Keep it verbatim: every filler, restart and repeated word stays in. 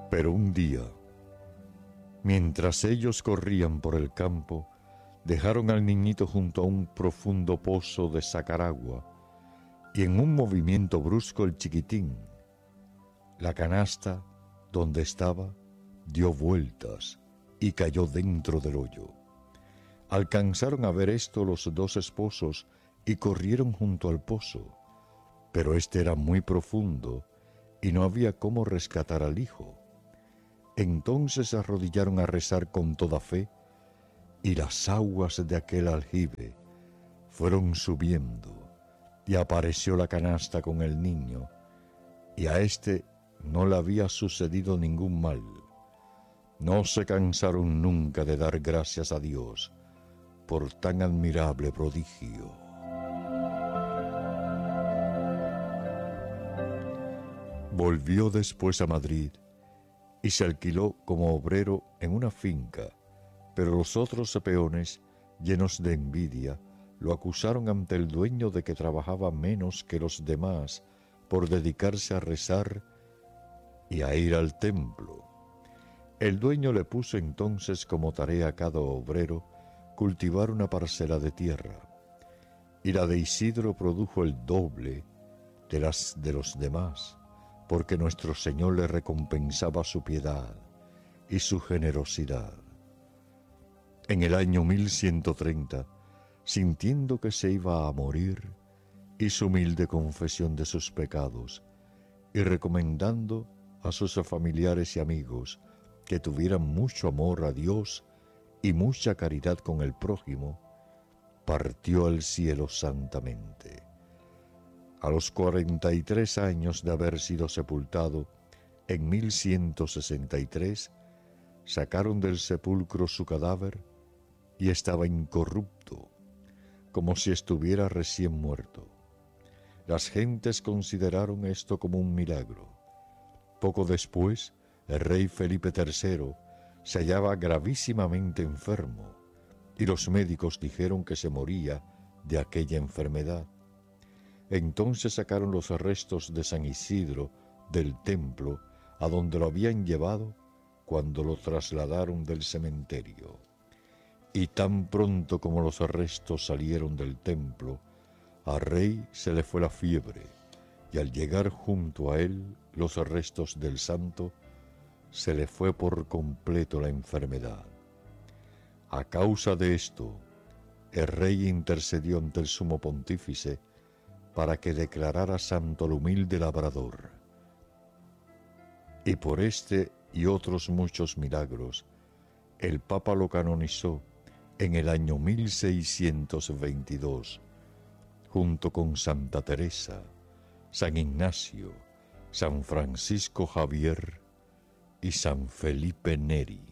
Pero un día, mientras ellos corrían por el campo, dejaron al niñito junto a un profundo pozo de sacar agua, y en un movimiento brusco el chiquitín, la canasta donde estaba, dio vueltas y cayó dentro del hoyo. Alcanzaron a ver esto los dos esposos y corrieron junto al pozo, pero este era muy profundo y no había cómo rescatar al hijo. Entonces se arrodillaron a rezar con toda fe, y las aguas de aquel aljibe fueron subiendo, y apareció la canasta con el niño, y a éste no le había sucedido ningún mal. No se cansaron nunca de dar gracias a Dios por tan admirable prodigio. Volvió después a Madrid y se alquiló como obrero en una finca, pero los otros peones, llenos de envidia, lo acusaron ante el dueño de que trabajaba menos que los demás por dedicarse a rezar y a ir al templo. El dueño le puso entonces como tarea a cada obrero cultivar una parcela de tierra, y la de Isidro produjo el doble de las de los demás, porque nuestro Señor le recompensaba su piedad y su generosidad. En el año mil ciento treinta, sintiendo que se iba a morir, hizo humilde confesión de sus pecados, y recomendando a sus familiares y amigos que tuvieran mucho amor a Dios y mucha caridad con el prójimo, partió al cielo santamente. A los cuarenta y tres años de haber sido sepultado, en mil ciento sesenta y tres, sacaron del sepulcro su cadáver y estaba incorrupto, como si estuviera recién muerto. Las gentes consideraron esto como un milagro. Poco después, el rey Felipe tercero se hallaba gravísimamente enfermo, y los médicos dijeron que se moría de aquella enfermedad. Entonces sacaron los restos de San Isidro del templo a donde lo habían llevado cuando lo trasladaron del cementerio. Y tan pronto como los restos salieron del templo, al rey se le fue la fiebre, y al llegar junto a él los restos del santo, se le fue por completo la enfermedad. A causa de esto, el rey intercedió ante el sumo pontífice para que declarara santo al humilde labrador. Y por este y otros muchos milagros, el Papa lo canonizó en el año mil seiscientos veintidós, junto con Santa Teresa, San Ignacio, San Francisco Javier y San Felipe Neri.